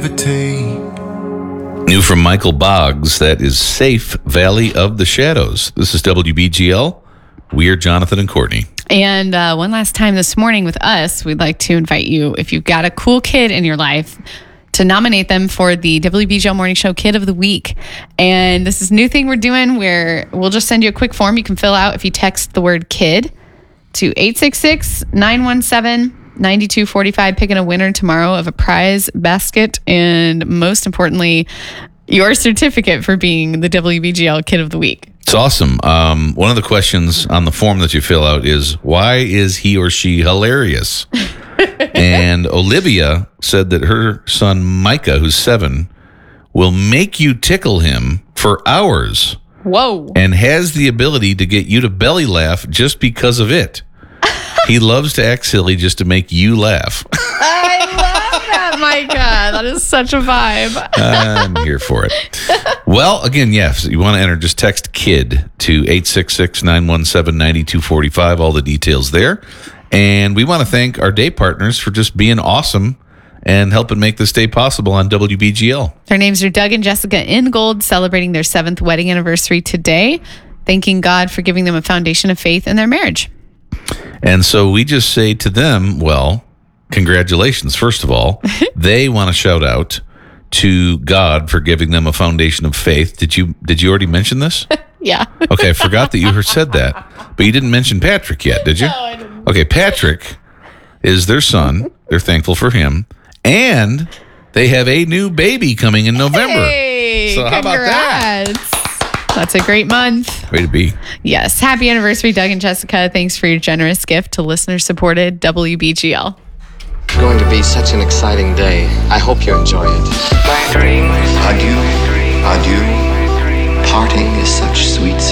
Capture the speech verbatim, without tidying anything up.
New from Michael Boggs, that is Safe Valley of the Shadows. This is W B G L. We are Jonathan and Courtney. And uh, one last time this morning with us, we'd like to invite you, if you've got a cool kid in your life, to nominate them for the W B G L Morning Show Kid of the Week. And this is a new thing we're doing where we'll just send you a quick form you can fill out if you text the word kid to eight six six, nine one seven, nine two four five, picking a winner tomorrow of a prize basket and, most importantly, your certificate for being the W B G L Kid of the Week. It's awesome. Um, one of the questions on the form that you fill out is, why is he or she hilarious? And Olivia said that her son Micah, who's seven, will make you tickle him for hours. Whoa. And has the ability to get you to belly laugh just because of it. He loves to act silly just to make you laugh. I love that, Micah. That is such a vibe. I'm here for it. Well, again, yes, you want to enter, just text KID to eight six six, nine one seven, nine two four five. All the details there. And we want to thank our day partners for just being awesome and helping make this day possible on W B G L. Their names are Doug and Jessica Ingold, celebrating their seventh wedding anniversary today, thanking God for giving them a foundation of faith in their marriage. And so we just say to them, well, congratulations, first of all. They want to shout out to God for giving them a foundation of faith. Did you did you already mention this? Yeah. Okay, I forgot that you said that. But you didn't mention Patrick yet, did you? No, I didn't. Okay, Patrick is their son. They're thankful for him. And they have a new baby coming in November. Hey, so how congrats. about that? That's a great month. Way to be. Yes. Happy anniversary, Doug and Jessica. Thanks for your generous gift to listener-supported W B G L. It's going to be such an exciting day. I hope you enjoy it. Adieu, adieu. Parting is such sweet